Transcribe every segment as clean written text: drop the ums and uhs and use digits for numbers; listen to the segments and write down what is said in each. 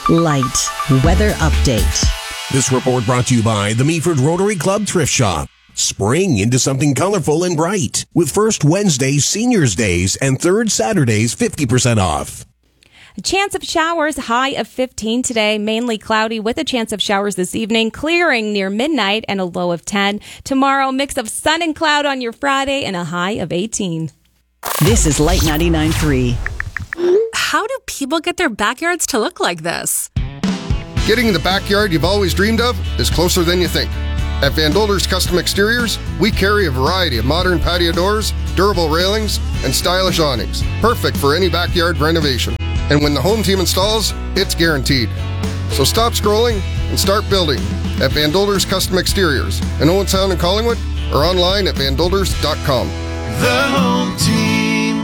Light weather update. This report brought to you by the Meaford Rotary Club Thrift Shop. Spring into something colorful and bright with first Wednesdays, Seniors Days, and third Saturdays 50% off. A chance of showers, high of 15 today, mainly cloudy with a chance of showers this evening, clearing near midnight and a low of 10. Tomorrow, mix of sun and cloud on your Friday and a high of 18. This is Light 99.3. How do people get their backyards to look like this? Getting the backyard you've always dreamed of is closer than you think. At Van Dolder's Custom Exteriors, we carry a variety of modern patio doors, durable railings, and stylish awnings, perfect for any backyard renovation. And when the home team installs, it's guaranteed. So stop scrolling and start building at Van Dolder's Custom Exteriors in Owensound and Collingwood, or online at vandolders.com. The home team.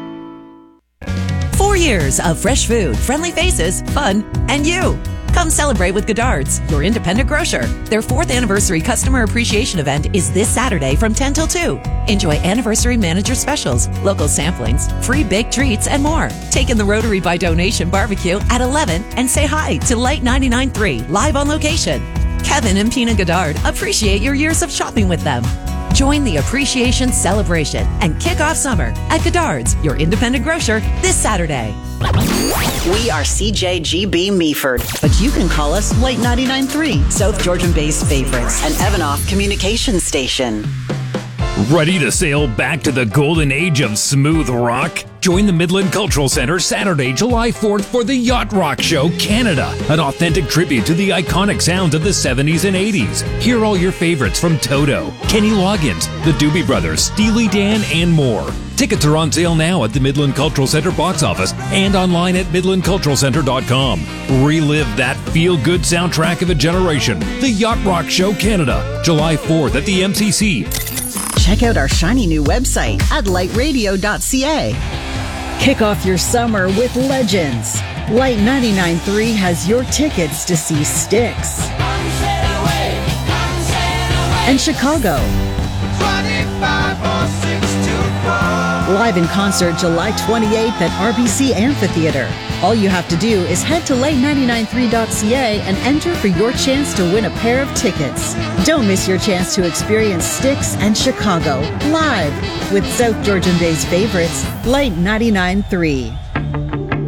4 years of fresh food, friendly faces, fun, and you. Come celebrate with Godard's, your independent grocer. Their 4th anniversary customer appreciation event is this Saturday from 10 till 2. Enjoy anniversary manager specials, local samplings, free baked treats, and more. Take in the Rotary by Donation barbecue at 11 and say hi to Light 99.3 live on location. Kevin and Pina Godard appreciate your years of shopping with them. Join the appreciation celebration and kick off summer at Godard's, your independent grocer, this Saturday. We are CJGB Meaford, but you can call us Light 99.3, South Georgian Bay's favorites, and Evanoff Communications Station. Ready to sail back to the golden age of smooth rock? Join the Midland Cultural Center Saturday, July 4th for the Yacht Rock Show Canada, an authentic tribute to the iconic sounds of the 70s and 80s. Hear all your favorites from Toto, Kenny Loggins, the Doobie Brothers, Steely Dan, and more. Tickets are on sale now at the Midland Cultural Center box office and online at midlandculturalcenter.com. Relive that feel-good soundtrack of a generation. The Yacht Rock Show Canada, July 4th at the MCC. Check out our shiny new website at lightradio.ca. Kick off your summer with legends. Light 99.3 has your tickets to see Styx and Chicago. Live in concert July 28th at RBC Amphitheater. All you have to do is head to light993.ca and enter for your chance to win a pair of tickets. Don't miss your chance to experience Styx and Chicago live with South Georgian Bay's favorites, Light 99.3.